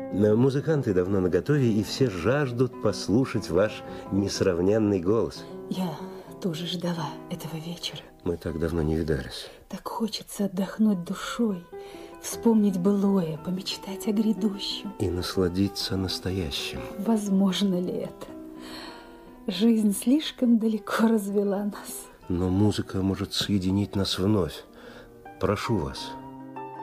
Музыканты давно наготове, и все жаждут послушать ваш несравненный голос. Я тоже ждала этого вечера. Мы так давно не видались. Так хочется отдохнуть душой, вспомнить былое, помечтать о грядущем. И насладиться настоящим. Возможно ли это? Жизнь слишком далеко развела нас. Но музыка может соединить нас вновь. Прошу вас.